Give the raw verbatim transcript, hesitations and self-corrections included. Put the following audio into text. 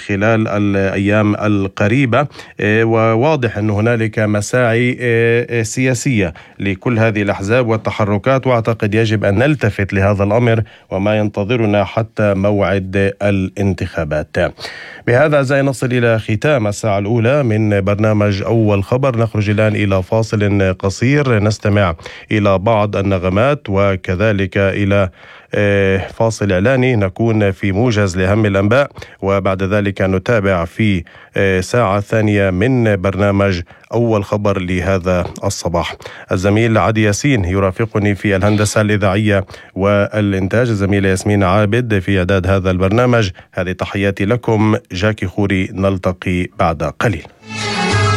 خلال الأيام القريبة، وواضح أن هنالك مساعي سياسية لكل هذه الأحزاب والتحركات، وأعتقد يجب أن نلتفت لهذا الأمر وما ينتظرنا حتى موعد الانتخابات. بهذا زي نصل إلى ختام الساعة الأولى من برنامج أول خبر. نخرج الآن إلى فاصل قصير نستمع إلى بعض النغمات وكذلك إلى فاصل إعلاني نكون في موجز لأهم الأنباء، وبعد ذلك نتابع في ساعة ثانية من برنامج أول خبر لهذا الصباح. الزميل عدي ياسين يرافقني في الهندسة الإذاعية والإنتاج، الزميلة ياسمين عابد في إعداد هذا البرنامج. هذه تحياتي لكم، جاكي خوري، نلتقي بعد قليل.